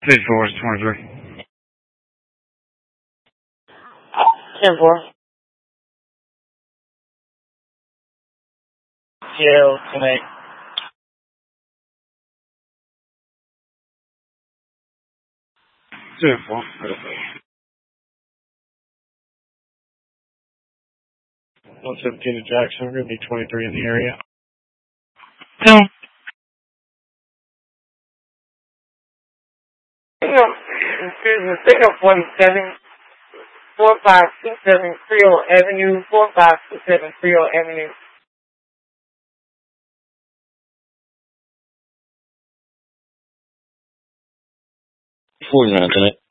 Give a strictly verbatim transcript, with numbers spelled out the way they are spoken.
Six four is twenty-three. Ten four. Zero tonight. Ten four. One seventeen to Jackson. We're gonna be twenty-three in the area. No. Pick up, excuse me, pick up one seven four five two seven Creole Avenue, four five two seven Creole Avenue. forty-nine tonight.